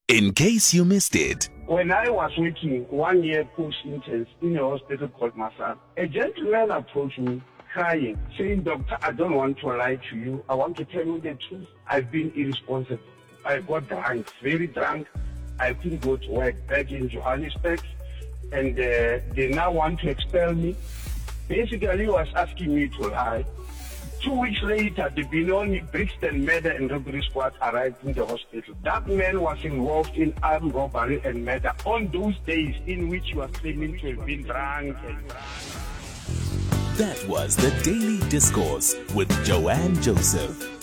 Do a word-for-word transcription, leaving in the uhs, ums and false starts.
In case you missed it. When I was working one year post-intense in a hospital called Masar, a gentleman approached me crying, saying, "Doctor, I don't want to lie to you. I want to tell you the truth. I've been irresponsible. I got drunk, very drunk. I couldn't go to work back in Johannesburg, and uh, they now want to expel me." Basically, he was asking me to lie. Two weeks later, the Benoni Brixton murder and robbery squad arrived in the hospital. That man was involved in armed robbery and murder on those days in which he was claiming to have been drunk. And That was the Daily Discourse with Joanne Joseph.